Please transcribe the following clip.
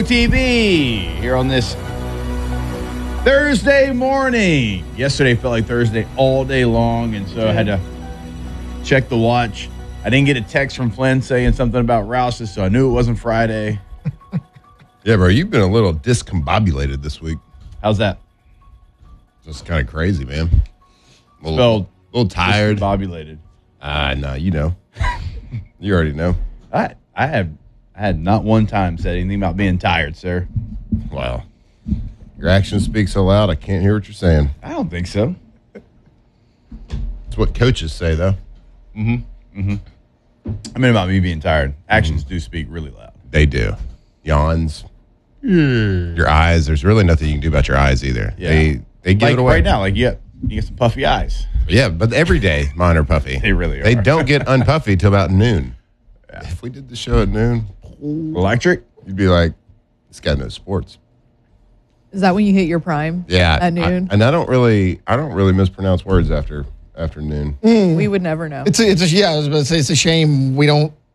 TV here on this Thursday morning. Yesterday felt like Thursday all day long, and so I had to check the watch. I didn't get a text from Flynn saying something about Rouse's, so I knew it wasn't Friday. Yeah, bro, you've been a little discombobulated this week. How's that? Just kind of crazy, man. A Spelled little tired. Discombobulated. No, you know. You already know. I had not one time said anything about being tired, sir. Wow. Your actions speak so loud, I can't hear what you're saying. I don't think so. It's what coaches say, though. I mean, about me being tired. Actions do speak really loud. They do. Yawns. Your eyes. There's really nothing you can do about your eyes either. Yeah. They give Like it away. right now, like you get some puffy eyes. Yeah, but every day mine are puffy. They really are. They don't get unpuffy till about noon. Yeah. If we did the show at noon, Electric? you'd be like, this guy knows sports. Is that when you hit your prime? Yeah. At noon? I don't really mispronounce words after noon. We would never know. I was about to say it's a shame we don't